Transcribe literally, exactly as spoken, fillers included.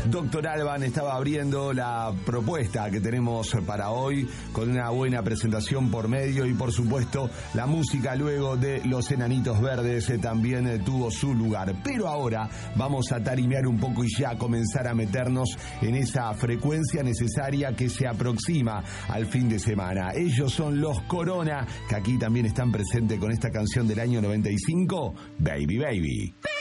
Doctor Alban estaba abriendo la propuesta que tenemos para hoy con una buena presentación por medio y por supuesto la música luego de Los Enanitos Verdes eh, también eh, tuvo su lugar. Pero ahora vamos a tarimear un poco y ya comenzar a meternos en esa frecuencia necesaria que se aproxima al fin de semana. Ellos son los Corona, que aquí también están presentes con esta canción del año noventa y cinco, Baby Baby.